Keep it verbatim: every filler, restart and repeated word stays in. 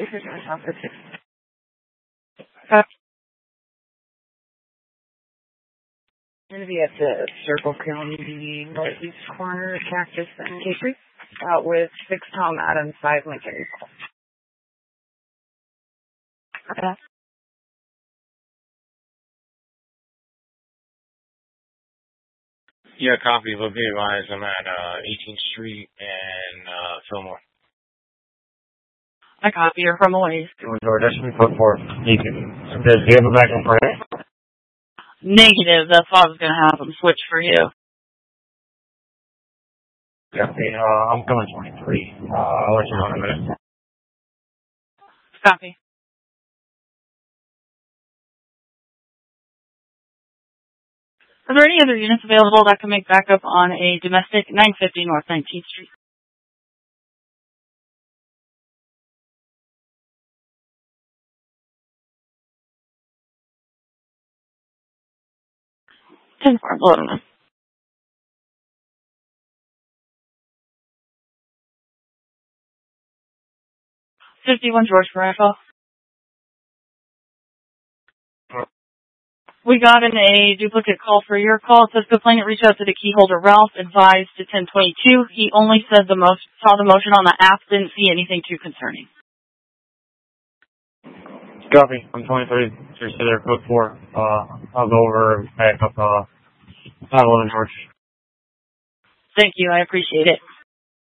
This is North Office six. Uh, I'm going to be at the Circle County northeast corner, Cactus and Capri, out with six Tom Adams, five Lincoln. okay. Yeah, copy. Located wise, I'm at uh, eighteenth Street and uh, Fillmore. I copy. You're from a ways. DoorDash me put forth. You can. Does he have a backup for it? Negative. That's what I was going to have them switch for you. Yeah. Hey, uh, I'm coming twenty-three. Uh, I'll let you know in a minute. Copy. Are there any other units available that can make backup on a domestic nine fifty North nineteenth Street? ten four, loading them. fifty-one George Parental. We got in a duplicate call for your call. It says complainant reached out to the key holder Ralph, advised to ten twenty-two. He only said the most saw the motion on the app, didn't see anything too concerning. Copy. I'm twenty-three. Just sit there, code four. Uh, I'll go over and back up, uh, five eleven George. Thank you. I appreciate it.